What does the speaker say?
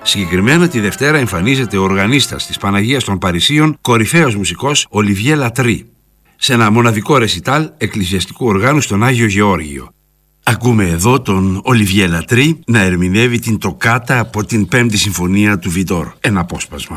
Συγκεκριμένα τη Δευτέρα εμφανίζεται ο οργανίστας της Παναγίας των Παρισίων, κορυφαίος μουσικός Ολιβιέ Λατρί, σε ένα μοναδικό ρεσιτάλ εκκλησιαστικού οργάνου στον Άγιο Γεώργιο. Ακούμε εδώ τον Ολιβιέ Λατρί να ερμηνεύει την τοκάτα από την 5η Συμφωνία του Βιτόρ, ένα απόσπασμα.